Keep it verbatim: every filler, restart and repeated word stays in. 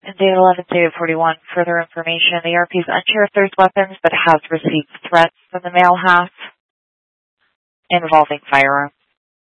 And date eleven, date forty-one, further information. The E R P is unsure if there's weapons, but has received threats from the male half involving firearms.